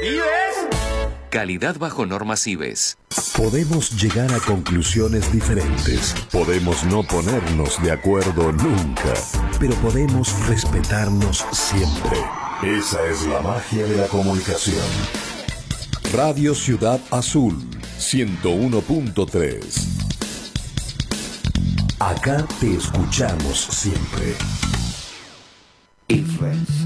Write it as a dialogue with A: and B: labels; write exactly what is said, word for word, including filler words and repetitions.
A: ¿Vives?
B: Calidad bajo normas I B E S.
C: Podemos llegar a conclusiones diferentes. Podemos no ponernos de acuerdo nunca. Pero podemos respetarnos siempre. Esa es la magia de la comunicación. Radio Ciudad Azul, ciento uno punto tres. Acá te escuchamos siempre.
D: Influence.